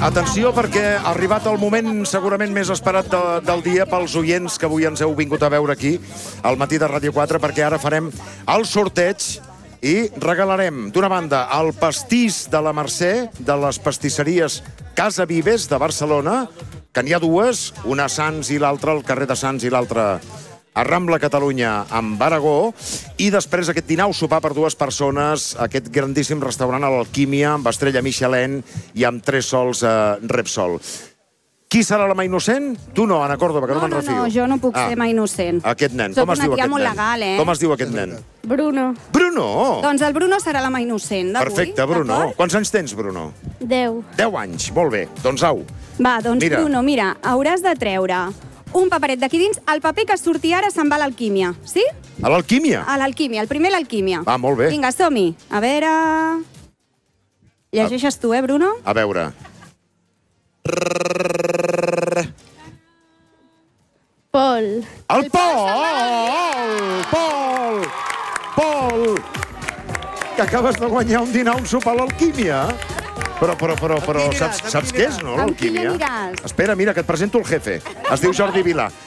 Atenció, perquè ha arribat el moment segurament més esperat del dia pels oients que avui ens heu vingut a veure aquí al Matí de Ràdio 4, perquè ara farem el sorteig i regalarem, d'una banda, el pastís de la Mercè, de les pastisseries Casa Vives de Barcelona, que n'hi ha dues, una a Sants i l'altra al carrer de Sants i l'altra a Rambla Catalunya amb Aragó, i després aquest dinar o sopar per dues persones, aquest grandíssim restaurant a l'Alquímia, amb estrella Michelin i amb 3 sols Repsol. Qui serà la mà innocent? Tu no, Ana Córdoba, que no me'n refio. No, jo no puc ser mà innocent. Aquest nen, com es diu aquest nen? Legal, Com es diu aquest nen? Bruno. Bruno! Doncs el Bruno serà la mà innocent d'avui. Perfecte, Bruno. Quants anys tens, Bruno? 10. 10 anys, molt bé. Doncs au. Va, doncs Bruno, mira, hauràs de treure un paperet d'aquí dins. El paper que surti ara se'n va a l'Alquímia, sí? A l'Alquímia? A l'Alquímia, el primer l'Alquímia. Va, molt bé. Vinga, som-hi. A veure... Llegeixes tu, Bruno? A veure. Pol. El Pol! Pol! Pol! Que acabes de guanyar un dinar, un sopar a l'Alquímia. Però, saps què és, no, l'Alquímia? Amb qui aniràs? Espera, mira, que et presento el jefe. Es diu Jordi Vilà.